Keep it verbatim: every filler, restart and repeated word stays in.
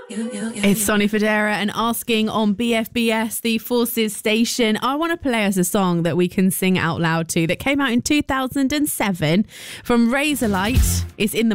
It's Sonny Fodera and Asking on B F B S, the Forces station. I want to play us a song that we can sing out loud to that came out in two thousand seven from Razorlight. It's In the